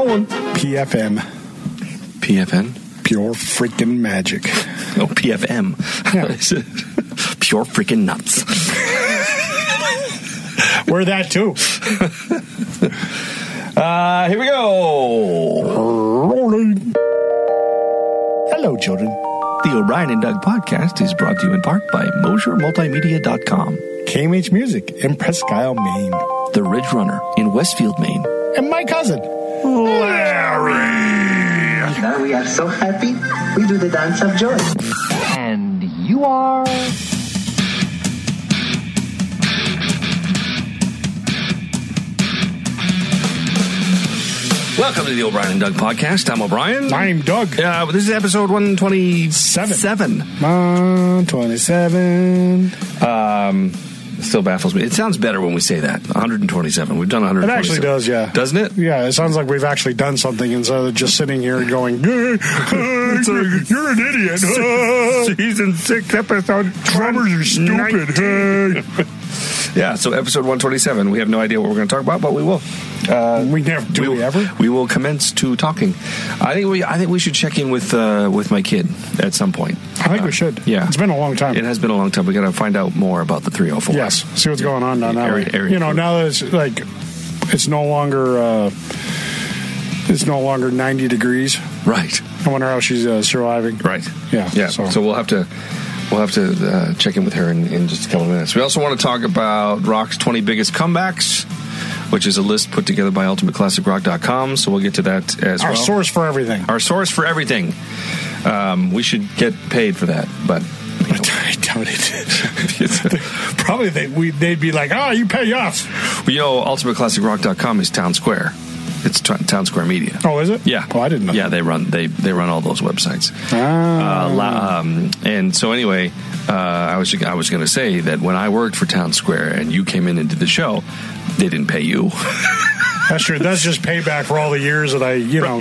rolling. PFM. PFN? Pure freaking magic. Oh, PFM. Yeah. Pure freaking nuts. We're that too. Here we go. Rolling. Hello, children. The O'Brien and Doug podcast is brought to you in part by MosierMultimedia.com. KMH Music in Presque Isle, Maine. The Ridge Runner in Westfield, Maine. And my cousin, Larry. Now we are so happy, we do the dance of joy. And you are... Welcome to the O'Brien and Doug podcast. I'm O'Brien. I'm Doug. This is episode 127. 127. It still baffles me. It sounds better when we say that. 127. We've done 127. It actually does, yeah. Doesn't it? Yeah, it sounds like we've actually done something instead of just sitting here and going, you're an idiot. Season 6, episode. Drummers are stupid. Hey. Yeah, so episode 127. We have no idea what we're going to talk about, but we will. We never do. We ever? We will commence to talking. I think we should check in with my kid at some point. I think we should. Yeah, it's been a long time. It has been a long time. We got to find out more about the 304. Yes, see what's going on down that way. Now that it's like it's no longer 90 degrees. Right. I wonder how she's surviving. Right. Yeah. So we'll have to check in with her in just a couple of minutes. We also want to talk about Rock's 20 biggest comebacks, which is a list put together by UltimateClassicRock.com. So we'll get to that as well. Our source for everything. Our source for everything. We should get paid for that, but I doubt it. Probably they'd be like, you pay us. Well, UltimateClassicRock.com is Town Square. It's Town Square Media. Oh, is it? Yeah. Oh, I didn't know. Yeah, they run all those websites. And so anyway, I was going to say that when I worked for Town Square and you came in and did the show, they didn't pay you. That's true. That's just payback for all the years that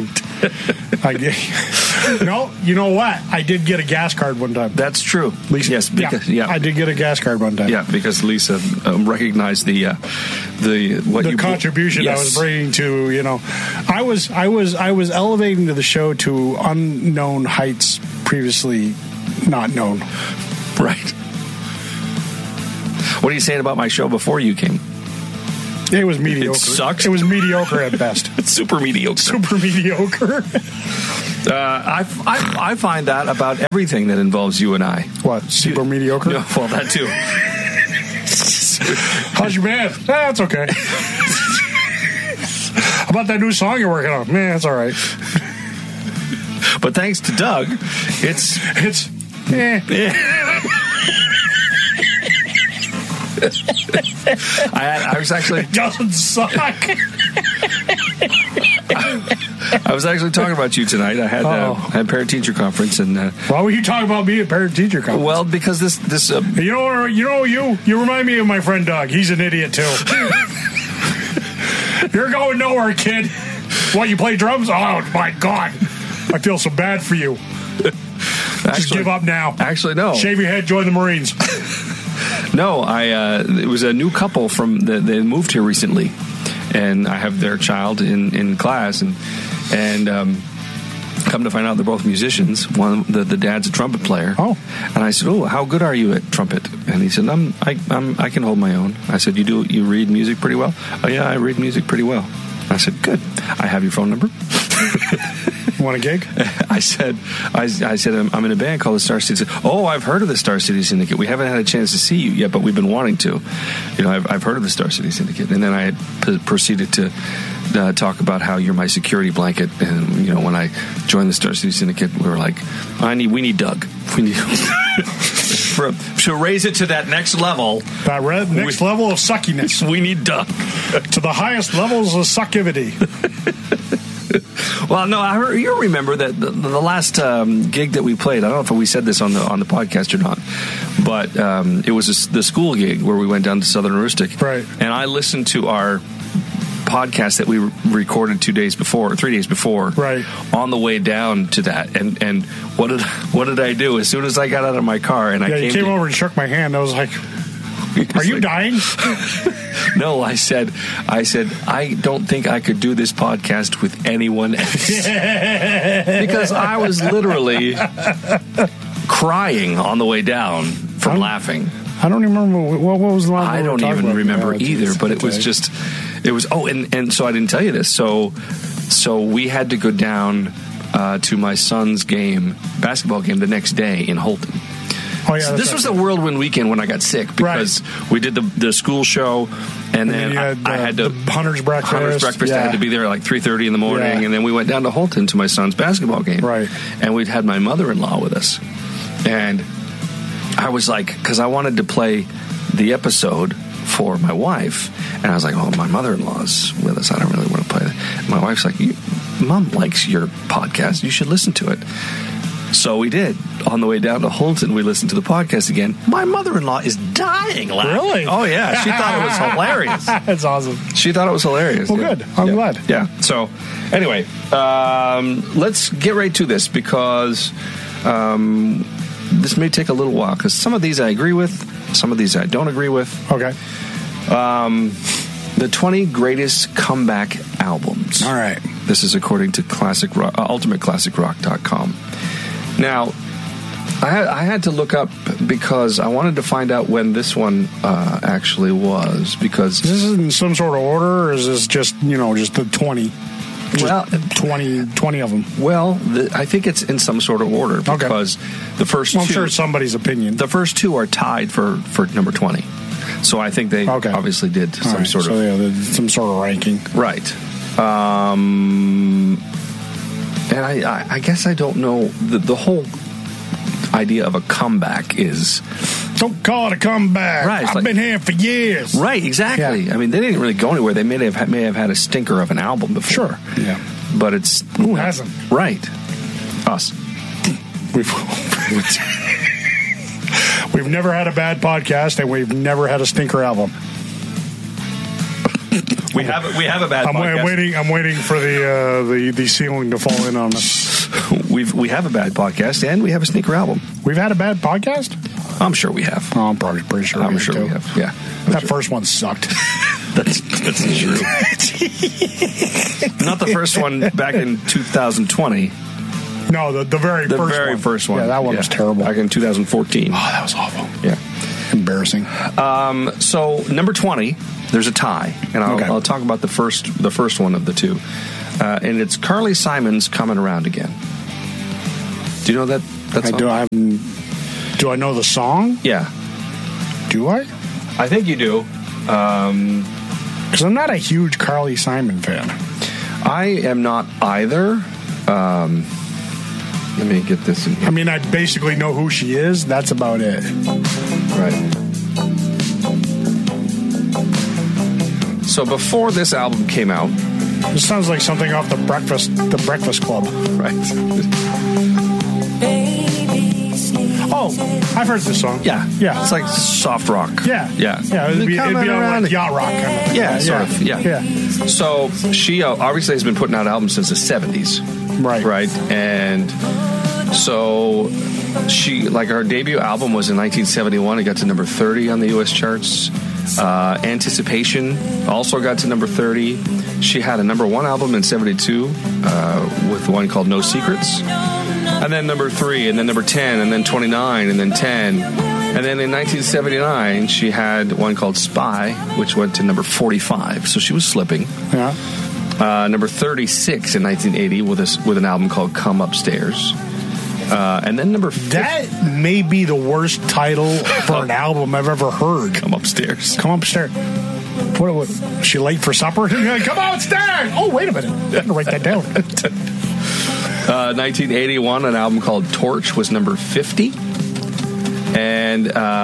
No, you know what? I did get a gas card one time. That's true. Lisa, yes, because, yeah. I did get a gas card one time. Yeah, because Lisa recognized the contribution I was bringing to, I was elevating to the show to unknown heights previously not known. Right. What are you saying about my show before you came? It was mediocre. It sucked? It was mediocre at best. It's super mediocre. Super mediocre. I find that about everything that involves you and I. What? Super mediocre? No, well, that too. How's your band? It's okay. How about that new song you're working on? Man, it's all right. But thanks to Doug, it's I was actually... It doesn't suck. I was actually talking about you tonight. I had parent-teacher conference, and why were you talking about me at parent-teacher conference? Well, because this you remind me of my friend Doug. He's an idiot too. You're going nowhere, kid. What, you play drums? Oh my God, I feel so bad for you. Just give up now. Actually, no. Shave your head. Join the Marines. No, it was a new couple they moved here recently, and I have their child in class, and come to find out they're both musicians. The dad's a trumpet player. Oh, and I said, how good are you at trumpet? And he said, I can hold my own. I said, you read music pretty well? Oh yeah, I read music pretty well. I said, good. I have your phone number. Want a gig? I said, I'm in a band called the Star City. Oh, I've heard of the Star City Syndicate. We haven't had a chance to see you yet, but we've been wanting to. I've heard of the Star City Syndicate. And then I had proceeded to talk about how you're my security blanket. And, when I joined the Star City Syndicate, we were like, we need Doug. We need to raise it to that next level. That next level of suckiness. We need Doug. To the highest levels of suckivity. Well, no, you remember that the last gig that we played, I don't know if we said this on the podcast or not, but it was the school gig where we went down to Southern Heuristic. Right. And I listened to our podcast that we recorded 3 days before, right, on the way down to that. And what did I do? As soon as I got out of my car and you came over and shook my hand, I was like, Are you dying? No, I said, I don't think I could do this podcast with anyone else. Because I was literally crying on the way down from laughing. I don't even remember what was the line. I don't even remember either, but it was just, and so I didn't tell you this. So we had to go down to my son's basketball game the next day in Holton. Oh, yeah, so this was a whirlwind weekend when I got sick because we did the school show, and then I had to the Hunter's breakfast. Yeah. I had to be there at like 3:30 in the morning, and then we went down to Holton to my son's basketball game. Right, and we'd had my mother-in-law with us, and I was like, because I wanted to play the episode for my wife, and I was like, oh, my mother-in-law's with us. I don't really want to play that. My wife's like, Mom likes your podcast. You should listen to it. So we did. On the way down to Holton, we listened to the podcast again. My mother-in-law is dying laughing. Really? Oh, yeah. She thought it was hilarious. That's awesome. She thought it was hilarious. Well, good. I'm glad. Yeah. So, anyway, let's get right to this because this may take a little while because some of these I agree with, some of these I don't agree with. Okay. The 20 greatest comeback albums. All right. This is according to UltimateClassicRock.com. Now, I had to look up because I wanted to find out when this one actually was. Because is this in some sort of order, or is this just just the 20? Well, 20 of them. Well, I think it's in some sort of order because the first two... I'm sure it's somebody's opinion. The first two are tied for number 20. So I think they obviously did some sort of ranking. Right. And I guess I don't know the whole idea of a comeback is... Don't call it a comeback. Right, I've been here for years. Right, exactly. Yeah. I mean, they didn't really go anywhere. They may have had a stinker of an album before. Sure. Yeah. But it's... Who hasn't? Right. Us. We've never had a bad podcast, and we've never had a stinker album. We have a bad podcast. I'm waiting for the ceiling to fall in on us. We have a bad podcast, and we have a sneaker album. We've had a bad podcast? I'm sure we have. Oh, I'm probably pretty sure. I'm sure we have. Yeah, that first one sucked. That's true. Not the first one back in 2020. No, the very first one. Yeah, that one was terrible. Back in 2014. Oh, that was awful. Yeah, embarrassing. So number 20, there's a tie, and I'll talk about the first one of the two, and it's Carly Simon's "Coming Around Again." Do you know that song? Do I know the song? Yeah. Do I? I think you do. Because I'm not a huge Carly Simon fan. I am not either. Let me get this in here. I mean, I basically know who she is. That's about it. Right. So before this album came out... This sounds like something off the Breakfast Club. Right. Oh, I've heard this song. Yeah. It's like soft rock. Yeah. It'd be on like yacht rock kind of thing. Yeah, sort of. Yeah. So she obviously has been putting out albums since the 70s. Right. And so she, like, her debut album was in 1971. It got to number 30 on the U.S. charts. Anticipation also got to number 30. She had a number 1 album in 72 with one called No Secrets. And then number 3, and then number 10, and then 29, and then 10. And then in 1979, she had one called Spy, which went to number 45. So she was slipping. Yeah. Number 36 in 1980 with an album called Come Upstairs. And then number 50. That may be the worst title for an album I've ever heard. Come Upstairs. Come Upstairs. What she late for supper? Come upstairs! Oh, wait a minute. I'm going to write that down. 1981, an album called Torch was number 50. And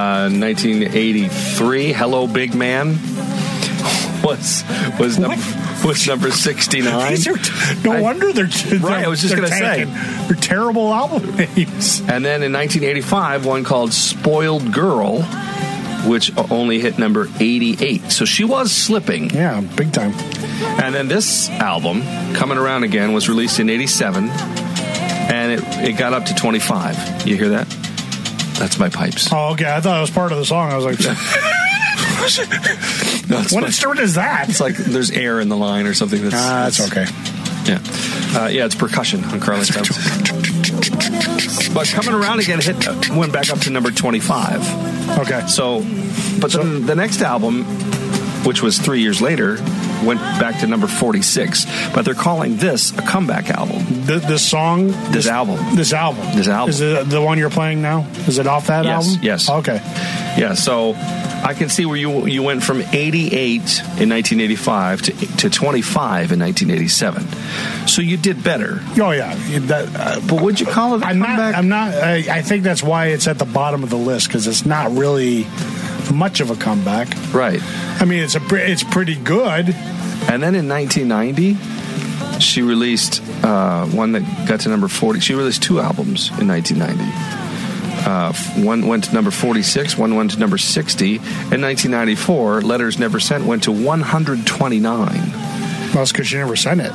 1983, Hello Big Man was number 69. No wonder they're right. I was just going to say they're terrible album names. And then in 1985, one called Spoiled Girl, which only hit number 88. So she was slipping. Yeah, big time. And then this album, Coming Around Again, was released in 87, and it got up to 25. You hear that? That's my pipes. Oh, okay. I thought it was part of the song. I was like... No, it's What fine. instrument is that? It's like there's air in the line or something. That's okay. Yeah, it's percussion on Carly Simon. But coming around again, went back up to number 25. Okay. So, but then the next album, which was 3 years later, went back to number 46. But they're calling this a comeback album. This song? This album. This album. Is it the one you're playing now? Is it off that album? Yes. Okay. Yeah, so I can see where you went from 88 in 1985 to 25 in 1987. So you did better. Oh, yeah. But would you call it a comeback? I think that's why it's at the bottom of the list, because it's not really much of a comeback. Right. I mean, it's pretty good. And then in 1990, she released one that got to number 40. She released 2 albums in 1990. One went to number 46, one went to number 60. In 1994, Letters Never Sent went to 129. Well, that's because she never sent it.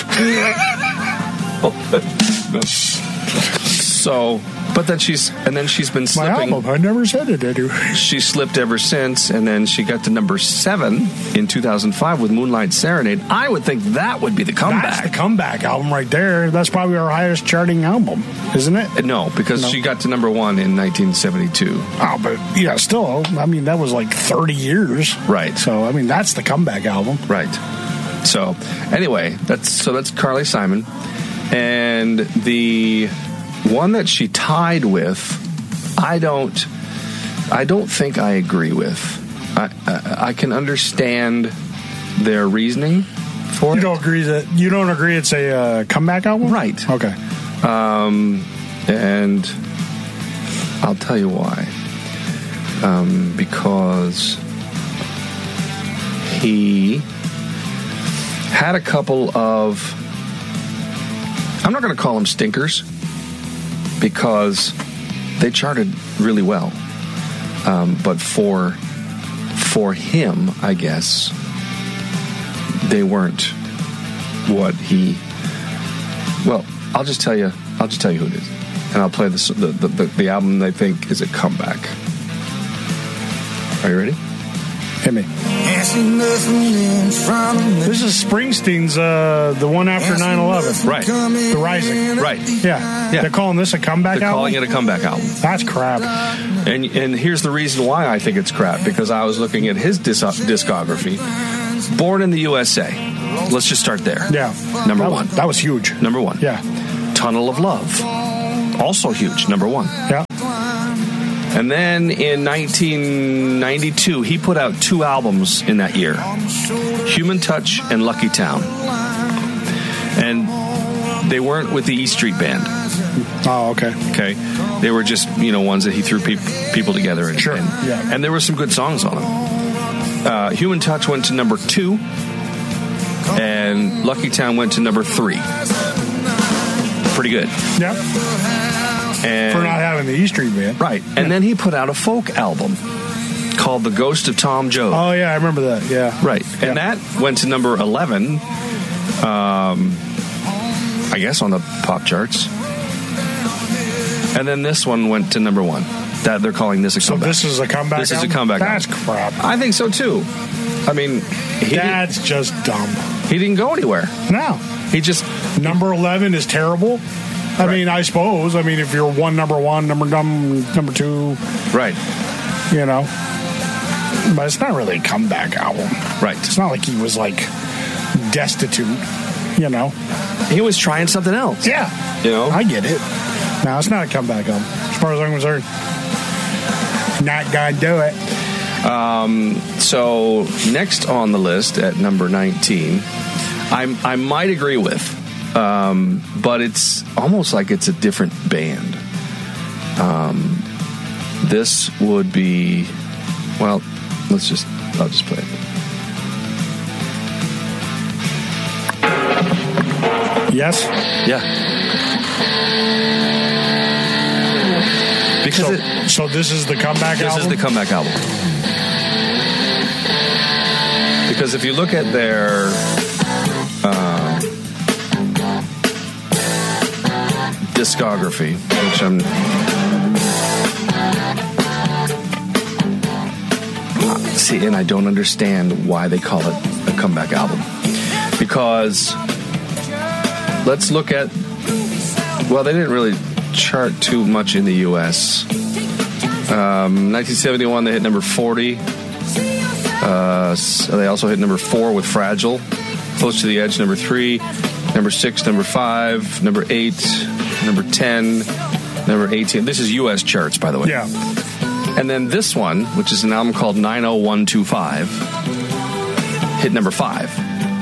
So, but then she's been slipping. My album, I never sent it anyway. She slipped ever since, and then she got to number 7 in 2005 with Moonlight Serenade. I would think that would be the comeback. That's the comeback album right there. That's probably our highest charting album, isn't it? No, because she got to number 1 in 1972. Oh, but yeah, still, I mean, that was like 30 years. Right. So, I mean, that's the comeback album. Right. So, anyway, that's Carly Simon. And the one that she tied with, I don't think I agree with. I can understand their reasoning for it. You don't agree it's a comeback album? Right. Okay. And I'll tell you why. Because he had a couple of, I'm not going to call them stinkers, because they charted really well. But for him, I guess, they weren't what he. Well, I'll just tell you who it is, and I'll play the album they think is a comeback. Are you ready? Hit me. This is Springsteen's, the one after 9/11. Right. The Rising. Right. Yeah. They're calling this a comeback They're album? calling it a comeback album. That's crap. And here's the reason why I think it's crap, because I was looking at his discography. Born in the USA. Let's just start there. Yeah. Number 1. That was huge. Number 1. Yeah. Tunnel of Love. Also huge. Number 1. Yeah. And then in 1992, he put out 2 albums in that year, Human Touch and Lucky Town. And they weren't with the E Street Band. Oh, okay. Okay. They were just, ones that he threw people together. Sure. Yeah. And there were some good songs on them. Human Touch went to number 2, and Lucky Town went to number 3. Pretty good. Yeah. And for not having the E Street Band. Right. And then he put out a folk album called The Ghost of Tom Joad. Oh, yeah, I remember that. Yeah. Right. And that went to number 11, I guess, on the pop charts. And then this one went to number 1. That they're calling this a comeback. So this is a comeback This album? is a comeback That's album. crap. I think so, too. I mean, that's just dumb. He didn't go anywhere. No. He just... Number 11 is terrible. I mean, I suppose. I mean, if you're number 1, number 2. Right. But it's not really a comeback album. Right. It's not like he was, destitute, He was trying something else. Yeah. I get it. No, it's not a comeback album. As far as I'm concerned. Not gonna do it. So, next on the list at number 19, I might agree with, but it's almost like it's a different band. This would be, well, I'll just play it. Yes? Yeah. Because so this is the comeback album? This is the comeback album. Because if you look at their discography, which See, and I don't understand why they call it a comeback album. Because let's look at, well, they didn't really chart too much in the U.S. 1971, they hit number 40. They also hit number 4 with Fragile. Close to the Edge, number 3. Number 6, number 5, number 8, number 10, number 18. This is U.S. charts, by the way. Yeah. And then this one, which is an album called 90125, hit number 5.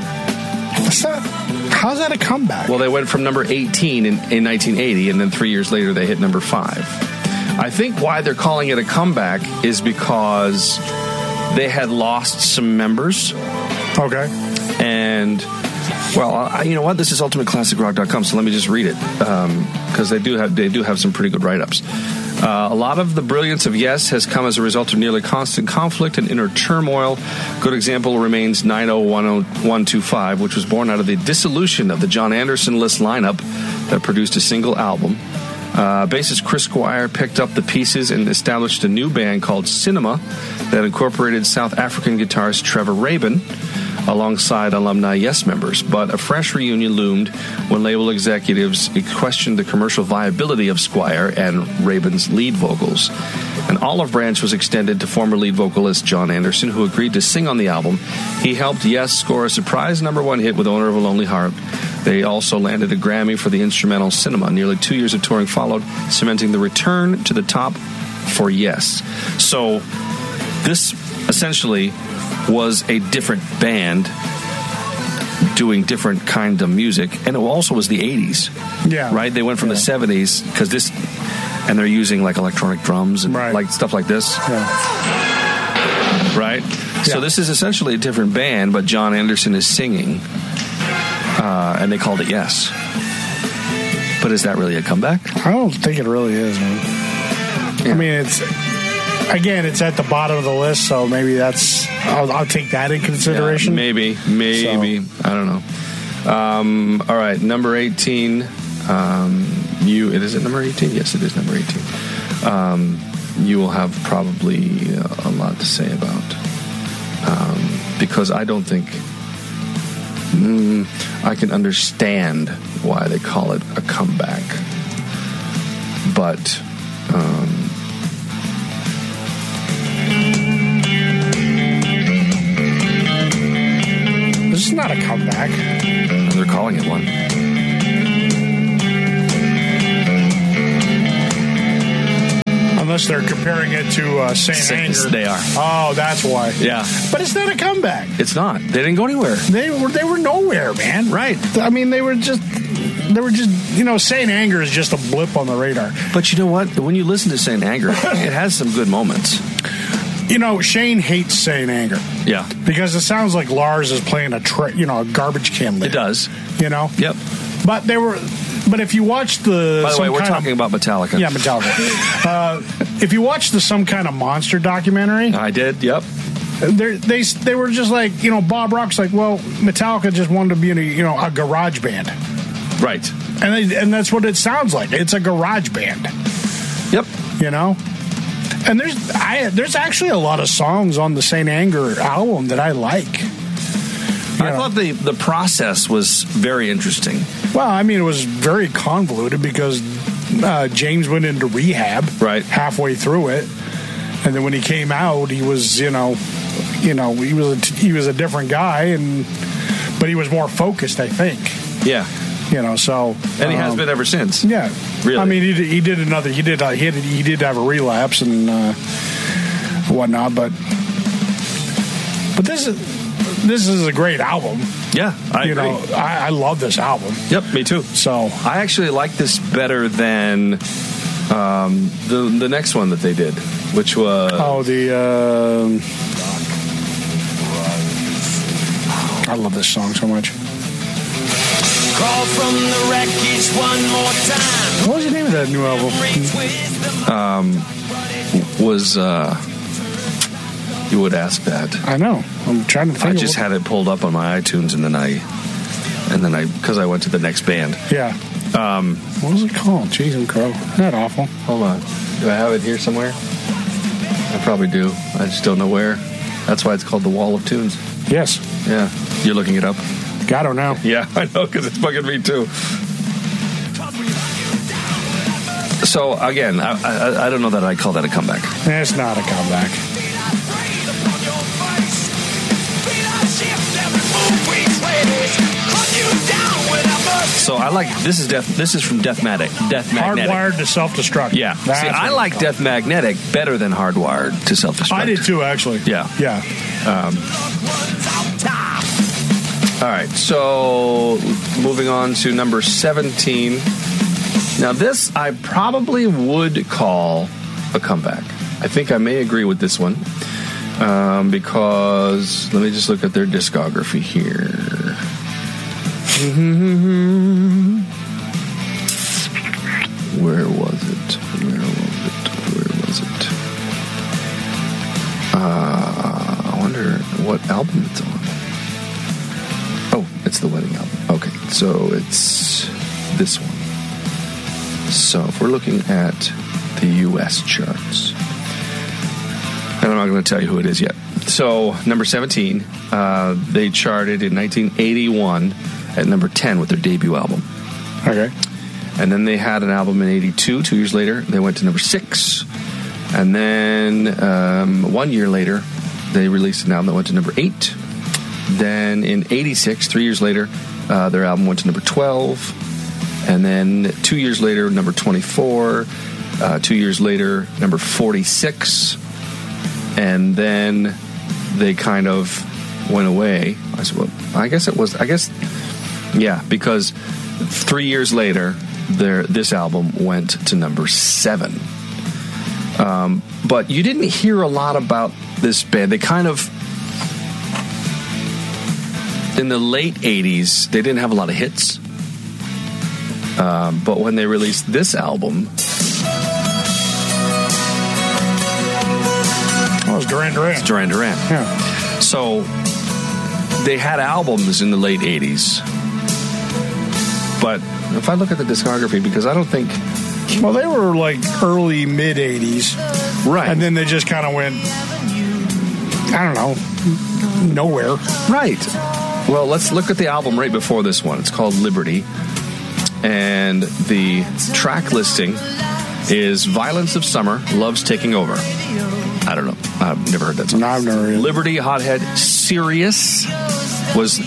How's that a comeback? Well, they went from number 18 in 1980, and then 3 years later they hit number 5. I think why they're calling it a comeback is because they had lost some members. Okay. And, well, you know what? This is UltimateClassicRock.com, so let me just read it, because they do have some pretty good write-ups. A lot of the brilliance of Yes has come as a result of nearly constant conflict and inner turmoil. Good example remains 90125, which was born out of the dissolution of the John Anderson-less lineup that produced a single album. Bassist Chris Squire picked up the pieces and established a new band called Cinema that incorporated South African guitarist Trevor Rabin alongside alumni Yes members. But a fresh reunion loomed when label executives questioned the commercial viability of Squire and Rabin's lead vocals. An olive branch was extended to former lead vocalist John Anderson, who agreed to sing on the album. He helped Yes score a surprise number 1 hit with Owner of a Lonely Heart. They also landed a Grammy for the instrumental Cinema. Nearly 2 years of touring followed, cementing the return to the top for Yes. So this essentially was a different band doing different kind of music, and it also was the 80s. Yeah. Right? They went from the 70s, because this, and they're using like electronic drums and like stuff like this. Yeah. Right? So this is essentially a different band, but John Anderson is singing, and they called it Yes. But is that really a comeback? I don't think it really is, man. Yeah. I mean, it's at the bottom of the list, so maybe that's, I'll take that in consideration. Yeah, maybe. So. I don't know. All right, number 18. Is it number 18? Yes, it is number 18. You will have probably a lot to say about, because I don't think I can understand why they call it a comeback. But this is not a comeback. They're calling it one. Unless they're comparing it to Saint Anger. They are. Oh, that's why. Yeah. But it's not a comeback. It's not. They didn't go anywhere. They were nowhere, man. Right. I mean, they were just, Saint Anger is just a blip on the radar. But you know what? When you listen to Saint Anger, it has some good moments. Shane hates Saint Anger. Yeah. Because it sounds like Lars is playing a garbage can lid. It does. Yep. But if you watch the... By the way, we're talking about Metallica. Yeah, Metallica. If you watch the Some Kind of Monster documentary... I did, yep. They were just like, Bob Rock's like, well, Metallica just wanted to be in a garage band. Right. And that's what it sounds like. It's a garage band. Yep. And there's actually a lot of songs on the Saint Anger album that I like. I thought the process was very interesting. Well, I mean, it was very convoluted because James went into rehab halfway through it, and then when he came out, he was he was a different guy, but he was more focused, I think. Yeah. So and he has been ever since. Yeah, really. I mean, he did have a relapse and whatnot, but this is a great album. Yeah, I agree. I love this album. Yep, me too. So I actually like this better than the next one that they did, which was I love this song so much. Crawl from the wreckage one more time. What was the name of that new album? You would ask that. I know. I'm trying to think. I just had it pulled up on my iTunes, and then I because I went to the next band. Yeah. What was it called? Jeez and Crow. Isn't that awful? Hold on. Do I have it here somewhere? I probably do. I just don't know where. That's why it's called the Wall of Tunes. Yes. Yeah. You're looking it up? I don't know. Yeah, I know, because it's bugging me too. So, again, I don't know that I'd call that a comeback. It's not a comeback. So I like this is from Death Magnetic. Hardwired to Self-Destruct. Yeah. See, I like Death Magnetic better than Hardwired to Self-Destruct. I did too, actually. Yeah. Yeah. All right. So moving on to number 17. Now this I probably would call a comeback. I think I may agree with this one because let me just look at their discography here. Where was it? I wonder what album it's on. Oh, it's the Wedding album. Okay, so it's this one. So if we're looking at the U.S. charts, and I'm not going to tell you who it is yet. So number 17, they charted in 1981 at number 10 with their debut album. Okay. And then they had an album in 82. 2 years later, they went to number 6. And then 1 year later, they released an album that went to number 8. Then in 86, 3 years later, their album went to number 12. And then 2 years later, number 24. 2 years later, number 46. And then they kind of went away. Yeah, because 3 years later, this album went to number 7. But you didn't hear a lot about this band. They kind of, in the late 80s, they didn't have a lot of hits. But when they released this album... Oh, it was Duran Duran. It's Duran Duran. Yeah. So they had albums in the late 80s. But if I look at the discography, because I don't think... Well, they were like early, mid-80s. Right. And then they just kind of went, I don't know, nowhere. Right. Well, let's look at the album right before this one. It's called Liberty. And the track listing is Violence of Summer, Love's Taking Over. I don't know. I've never heard that song. No, I've never heard it. Liberty, Hothead, Sirius was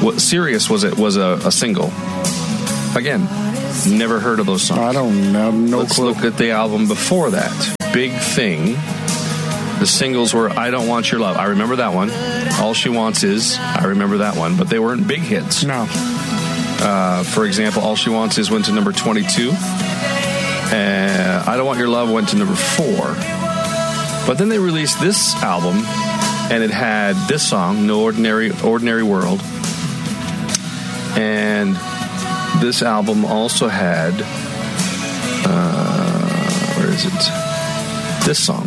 a single. Again, never heard of those songs. I don't know. No Let's clue. look at the album before that. Big Thing. The singles were I Don't Want Your Love. I remember that one. All She Wants Is. I remember that one. But they weren't big hits. No. For example, All She Wants Is went to number 22. I Don't Want Your Love went to number 4. But then they released this album, and it had this song, No Ordinary World. And this album also had, where is it? This song.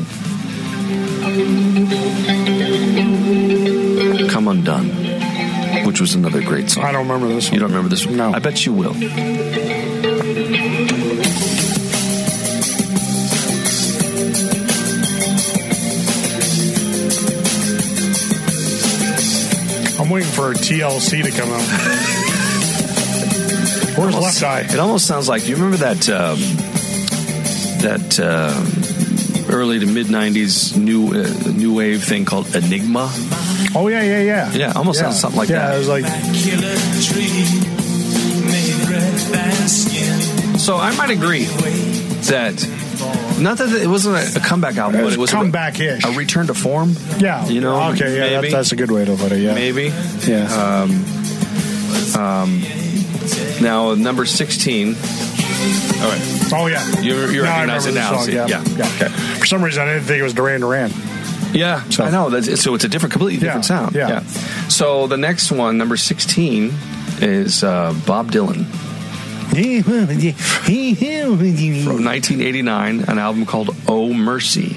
Come Undone, which was another great song. I don't remember this one. You don't remember this one? No. I bet you will. I'm waiting for a TLC to come out. Where's Left Eye? It almost sounds like, do you remember that early to mid 90s new wave thing called Enigma? Oh yeah. Yeah, almost sounds something like that. Yeah, it was like So I might agree that not that it wasn't a comeback album, but it was comeback-ish. a return to form. Yeah. You know. Okay. Yeah. maybe. That's a good way to put it. Yeah. Maybe. Yeah. Now number 16. All right. Oh yeah. You recognize it now. Song, See? Yeah. Okay. For some reason, I didn't think it was Duran Duran. Yeah, So- I know. So it's a completely different sound. Yeah. So the next one, number 16, is Bob Dylan from 1989, an album called Oh Mercy.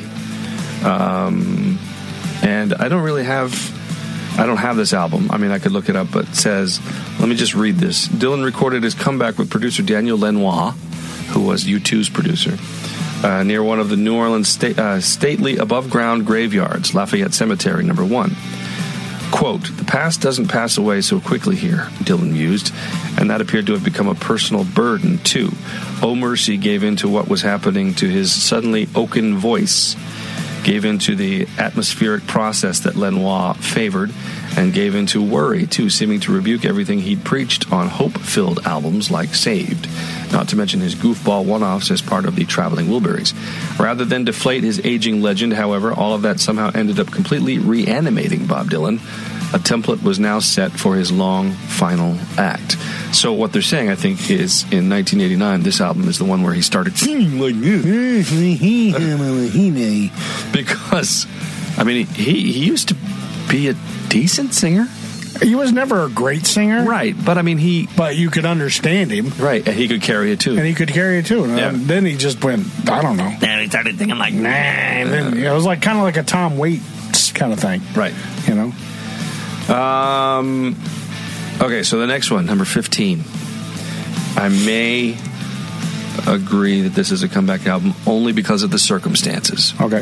And I don't have this album. I mean, I could look it up, but it says, let me just read this. Dylan recorded his comeback with producer Daniel Lanois, who was U2's producer. near one of the New Orleans stately above-ground graveyards, Lafayette Cemetery, number 1. Quote, "The past doesn't pass away so quickly here," Dylan mused, and that appeared to have become a personal burden, too. Oh, mercy gave in to what was happening to his suddenly oaken voice, gave into the atmospheric process that Lenoir favored, and gave into worry, too, seeming to rebuke everything he'd preached on hope-filled albums like Saved, not to mention his goofball one-offs as part of the Traveling Wilburys. Rather than deflate his aging legend, however, all of that somehow ended up completely reanimating Bob Dylan. A template was now set for his long, final act. So what they're saying, I think, is in 1989, this album is the one where he started singing like this. Because, I mean, he used to be a decent singer. He was never a great singer. Right, but I mean, But you could understand him. Right, and he could carry a tune. And he could carry a tune. Yeah. And then he just went, I don't know. And he started thinking like, nah. And then, it was like kind of like a Tom Waits kind of thing. Right. You know? Okay, so the next one, number 15. I may agree that this is a comeback album only because of the circumstances. Okay.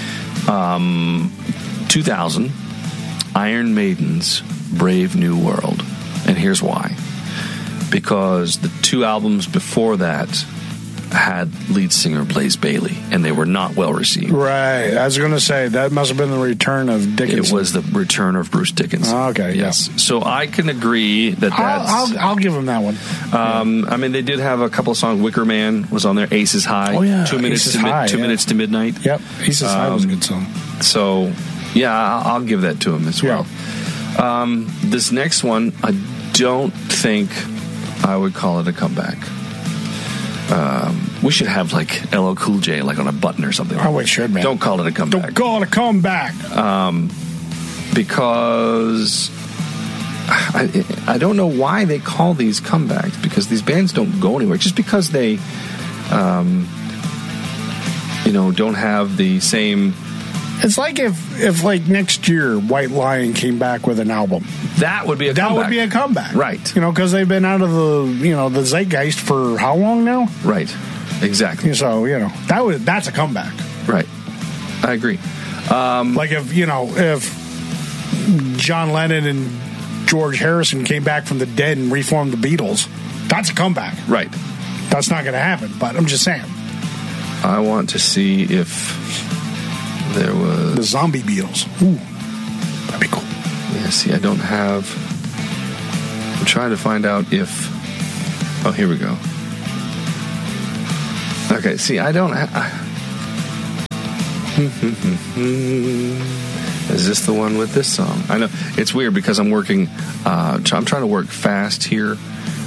2000, Iron Maiden's Brave New World. And here's why. Because the 2 albums before that had lead singer Blaze Bayley, and they were not well received. Right. I was going to say, that must have been the return of Dickinson. It was the return of Bruce Dickinson. Okay, yes. Yeah. So I can agree that that's... I'll give him that one. I mean, they did have a couple of songs. Wicker Man was on there. Aces High. Oh, yeah. 2 minutes, Aces High, 2 minutes to midnight. Yep. Aces High was a good song. So, yeah, I'll give that to him as well. Yeah. This next one, I don't think I would call it a comeback. We should have like LL Cool J like on a button or something. Oh, we should, man. Don't call it a comeback. Don't call it a comeback. Because I don't know why they call these comebacks, because these bands don't go anywhere. Just because they, don't have the same... It's like if like next year White Lion came back with an album. That would be a comeback. That would be a comeback. Right. Because they've been out of the zeitgeist for how long now? Right. Exactly. So, that's a comeback. Right. I agree. Like if John Lennon and George Harrison came back from the dead and reformed the Beatles, that's a comeback. Right. That's not going to happen, but I'm just saying. I want to see if there was... The zombie Beatles. Ooh. That'd be cool. Yeah, see, I don't have... I'm trying to find out if... Oh, here we go. Okay, see, I don't have... Is this the one with this song? I know. It's weird because I'm working... I'm trying to work fast here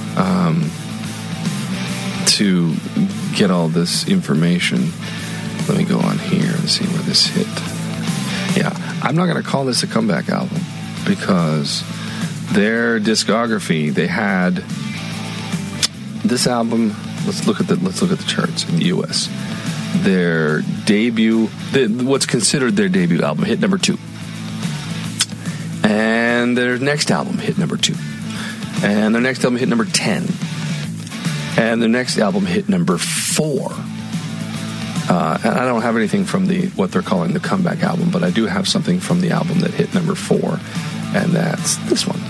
to get all this information. Let me go on here and see where this hit. Yeah, I'm not going to call this a comeback album because their discography, they had this album. Let's look at the charts in the U.S. Their debut, what's considered their debut album, hit number 2, and their next album hit number 2, and their next album hit number 10, and their next album hit number 4. And I don't have anything from what they're calling the comeback album, but I do have something from the album that hit number 4, and that's this one.